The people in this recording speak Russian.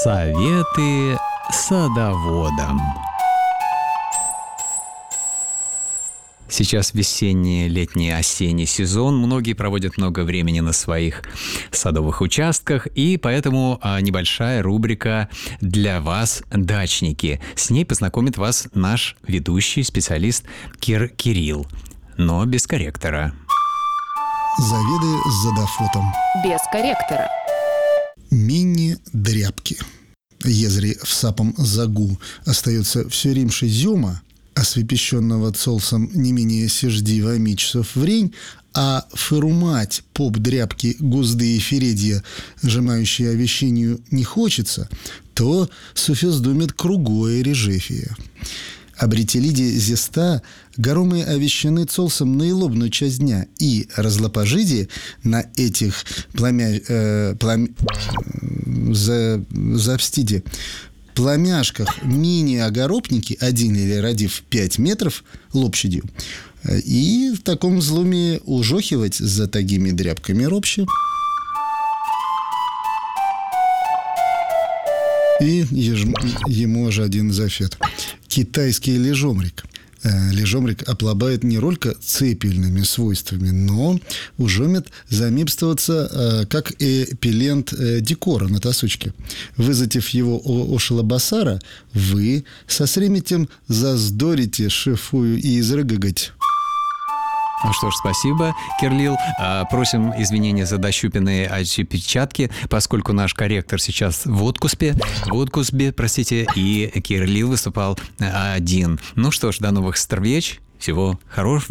Советы садоводам. Сейчас весенний, летний, осенний сезон. Многие проводят много времени на своих садовых участках, и поэтому небольшая рубрика для вас, дачники. С ней познакомит вас наш ведущий специалист Кирилл, но без корректора. Заведы с задафотом. Без корректора. Міні-дрябки. Езри в сапом загу остается все римше зема, освепещенного цолсом не менее сеждива часов врень, а фырумать поп-дрябки гузды и фередья, сжимающие овещению, не хочется, то суфездумит кругое режефие. Обретелиди зеста горомы овещены цолсом наилобную часть дня, и разлопожиди на этих пламяшках мини-огоропники, один или родив 5 метров лобщадью, и в таком зломе ужохивать за такими дрябками робще. И ему же один зафет. Китайский лежомрик. Лежомрик оплабает не только цепельными свойствами, но ужомит замепствоваться как эпилент декора на тасучке. Вызатив его ошелобасара, вы со среметем заздорите шефую и изрыгагать. Ну что ж, спасибо, Кирилл. Просим извинения за дощупенные отпечатки, поскольку наш корректор сейчас в отпуске, и Кирилл выступал один. Ну что ж, до новых встреч. Всего хорошего.